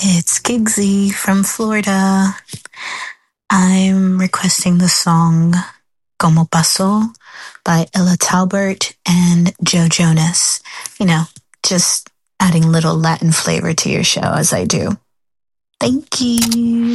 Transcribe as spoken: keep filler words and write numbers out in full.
It's Gigsy from Florida. I'm requesting the song Como Pasó by Ella Talbert and Joe Jonas. You know, just adding little Latin flavor to your show as I do. Thank you.